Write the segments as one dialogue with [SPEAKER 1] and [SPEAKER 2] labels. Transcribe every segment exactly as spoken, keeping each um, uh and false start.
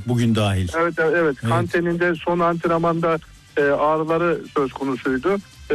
[SPEAKER 1] bugün dahil.
[SPEAKER 2] Evet evet, evet. Kante'nin de son antrenmanda e, ağrıları söz konusuydu e,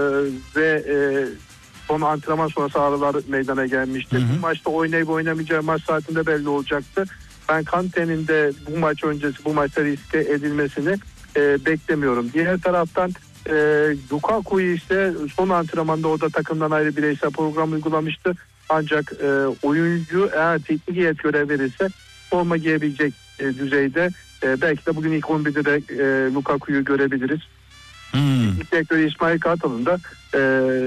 [SPEAKER 2] ve e, son antrenman sonrası ağrılar meydana gelmişti. Hı hı. Bu maçta oynayıp oynamayacağı maç saatinde belli olacaktı. Ben Kante'nin de bu maç öncesi bu maçta riske edilmesini e, beklemiyorum. Diğer taraftan e, Lukaku'yu ise son antrenmanda o da takımdan ayrı bireysel program uygulamıştı. Ancak e, oyuncu eğer teknik heyet görev verirse forma giyebilecek e, düzeyde. E, belki de bugün ilk on birde de e, Lukaku'yu görebiliriz.
[SPEAKER 1] Hmm.
[SPEAKER 2] İlk direktörü İsmail Kartal'ın da e,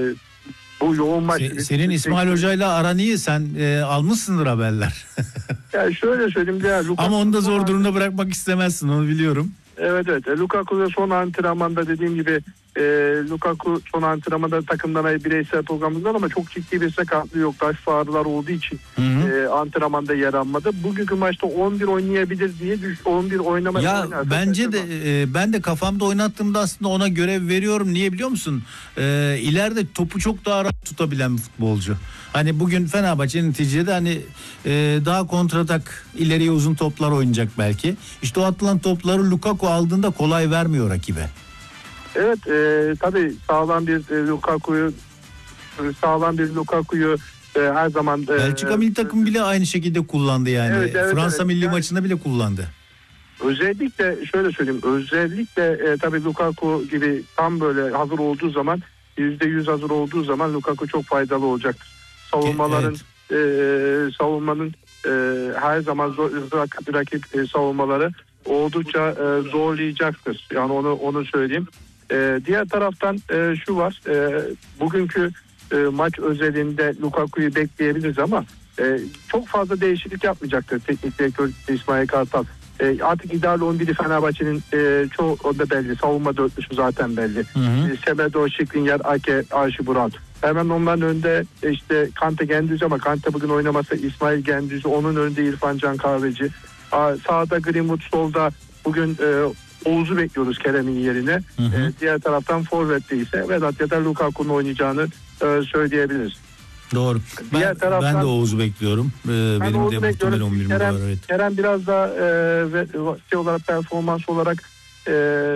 [SPEAKER 2] bu yoğun maç.
[SPEAKER 1] Se, senin İsmail Hoca'yla aran iyi, sen e, almışsındır haberler.
[SPEAKER 2] Yani şöyle söyleyeyim ya, Lukaku,
[SPEAKER 1] ama onu da zor durumda bırakmak istemezsin, onu biliyorum.
[SPEAKER 2] Evet evet. Lukaku da son antrenmanda dediğim gibi e, Lukaku son antrenmanda takımdan ayrı bireysel programından ama çok ciddi bir sakatlığı yok. Taş ağrılar olduğu için e, antrenmanda yer almadı. Bugünkü maçta on bir oynayabilir diye düş, on bir oynama.
[SPEAKER 1] Ya bence de e, ben de kafamda oynattığımda aslında ona görev veriyorum. Niye biliyor musun? E, ileride topu çok daha rahat tutabilen bir futbolcu. Hani bugün Fenerbahçe neticede hani e, daha kontratak, ileriye uzun toplar oynayacak belki. İşte o atılan topları Lukaku aldığında kolay vermiyor rakibe.
[SPEAKER 2] Evet e, tabii sağlam bir e, Lukaku'yu sağlam bir Lukaku'yu e, her zaman e,
[SPEAKER 1] Belçika milli takım bile aynı şekilde kullandı yani. Evet, evet, Fransa evet. milli yani, maçında bile kullandı.
[SPEAKER 2] Özellikle şöyle söyleyeyim, özellikle e, tabii Lukaku gibi tam böyle hazır olduğu zaman, yüzde yüz hazır olduğu zaman Lukaku çok faydalı olacaktır. Savunmaların evet. e, savunmanın e, her zaman zor, rakip, rakip e, savunmaları oldukça e, zorlayacaktır. Yani onu onu söyleyeyim. E, diğer taraftan e, şu var. E, bugünkü e, maç özelinde Lukaku'yu bekleyebiliriz ama e, çok fazla değişiklik yapmayacaktır teknik direktör İsmail Kartal. E, artık ideal on biri Fenerbahçe'nin e, çoğu da belli. Savunma dörtlüsü zaten belli. E, Semedo, Skriniar, Ake, Archie Brown. Hemen onların önünde işte Kante Gendüzü ama Kante bugün oynamasa İsmail Gendüzü, onun önünde İrfan Can Kahveci. Aa, sağda Greenwood, solda bugün e, Oğuz'u bekliyoruz Kerem'in yerine. Hı hı. E, diğer taraftan forvette ise Vedat ya da Lukaku'nun oynayacağını e, söyleyebiliriz.
[SPEAKER 1] Doğru.
[SPEAKER 2] Diğer
[SPEAKER 1] ben,
[SPEAKER 2] taraftan,
[SPEAKER 1] ben de Oğuz'u bekliyorum. Ee, benim
[SPEAKER 2] Oğuz'u
[SPEAKER 1] de muhtemelen on birim
[SPEAKER 2] Kerem,
[SPEAKER 1] var. Evet.
[SPEAKER 2] Kerem biraz da e, şey olarak, performans olarak e,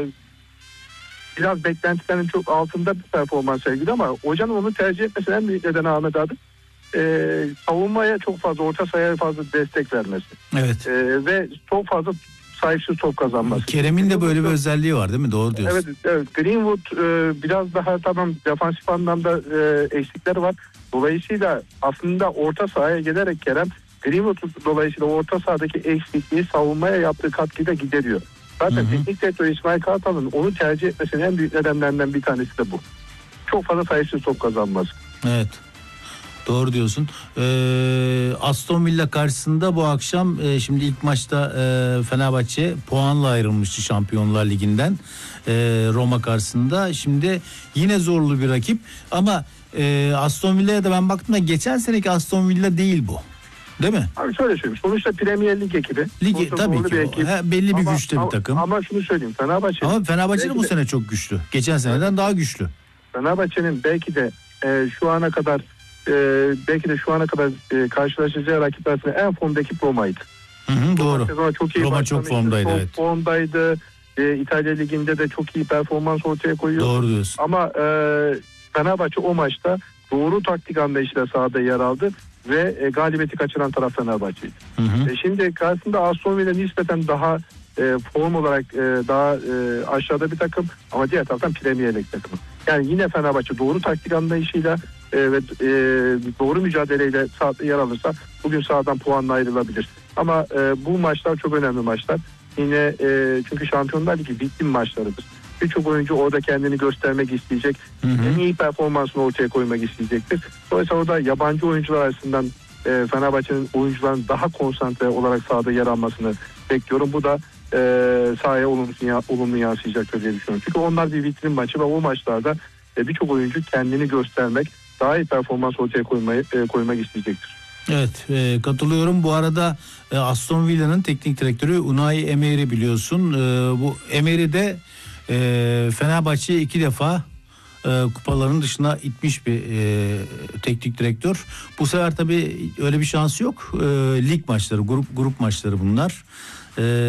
[SPEAKER 2] biraz beklentilerin çok altında bir performans sergiledi ama hocanın onu tercih etmesinin en büyük nedeni Ahmet abi e, savunmaya çok fazla, orta sahaya fazla destek vermesi.
[SPEAKER 1] Evet.
[SPEAKER 2] E, ve çok fazla sahipsiz top kazanması.
[SPEAKER 1] Kerem'in de böyle bir özelliği var değil mi? Doğru diyorsun.
[SPEAKER 2] Evet, evet. Greenwood e, biraz daha tamam defansif anlamda e, eksikleri var. Dolayısıyla aslında orta sahaya gelerek Kerem Greenwood dolayısıyla orta sahadaki eksikliği savunmaya yaptığı katkıyı da gideriyor. Zaten hı hı. teknik direktör İsmail Kartal'ın onu tercih etmesinin en büyük nedenlerinden bir tanesi de bu. Çok fazla sahipsiz top kazanması.
[SPEAKER 1] Evet. Doğru diyorsun. Ee, Aston Villa karşısında bu akşam e, şimdi ilk maçta e, Fenerbahçe puanla ayrılmıştı Şampiyonlar Ligi'nden e, Roma karşısında. Şimdi yine zorlu bir rakip ama e, Aston Villa'ya da ben baktım da geçen seneki Aston Villa değil bu. Değil mi?
[SPEAKER 2] Abi şöyle söyleyeyim. Sonuçta Premier Lig ekibi.
[SPEAKER 1] Ligi tabii ki.
[SPEAKER 2] Bir
[SPEAKER 1] He, belli bir
[SPEAKER 2] ama,
[SPEAKER 1] güçte bir takım.
[SPEAKER 2] Ama şunu söyleyeyim. Fenerbahçe.
[SPEAKER 1] Ama Fenerbahçe de bu sene çok güçlü. Geçen seneden daha güçlü.
[SPEAKER 2] Fenerbahçe'nin belki de e, şu ana kadar e, belki de şu ana kadar e, karşılaşacağı rakip arasında en formdaki Roma'ydı.
[SPEAKER 1] Hı hı, doğru.
[SPEAKER 2] Roma çok iyi
[SPEAKER 1] Roma çok formdaydı.
[SPEAKER 2] Çok
[SPEAKER 1] evet.
[SPEAKER 2] formdaydı. E, İtalya Ligi'nde de çok iyi performans ortaya koyuyor.
[SPEAKER 1] Doğru diyorsun.
[SPEAKER 2] Ama e, Fenerbahçe o maçta doğru taktik anlayışıyla sahada yer aldı ve e, galibiyeti kaçıran taraf Fenerbahçe'ydi. Hı hı. E, şimdi karşısında Aston Villa nispeten daha e, form olarak e, daha e, aşağıda bir takım ama diğer taraftan Premier Lig takımı. Yani yine Fenerbahçe doğru taktik anlayışıyla e, ve e, doğru mücadeleyle sahada yer alırsa bugün sahadan puanla ayrılabilir. Ama e, bu maçlar çok önemli maçlar. Yine e, çünkü Şampiyonlar Ligi bittim maçlarıdır. Birçok oyuncu orada kendini göstermek isteyecek. Hı hı. En iyi performansını ortaya koymak isteyecektir. Dolayısıyla orada yabancı oyuncular arasından e, Fenerbahçe'nin oyuncuların daha konsantre olarak sahada yer almasını bekliyorum. Bu da e, sahaya olumlu, olumlu yansıyacaktır diye düşünüyorum. Çünkü onlar bir vitrin maçı ve o maçlarda e, birçok oyuncu kendini göstermek, daha iyi performans ortaya koymayı, e, koymak isteyecektir.
[SPEAKER 1] Evet, e, katılıyorum. Bu arada e, Aston Villa'nın teknik direktörü Unai Emery biliyorsun. E, bu Emery de e, Fenerbahçe'yi iki defa e, kupaların dışına itmiş bir e, teknik direktör. Bu sefer tabii öyle bir şansı yok. E, lig maçları, grup grup maçları bunlar. E,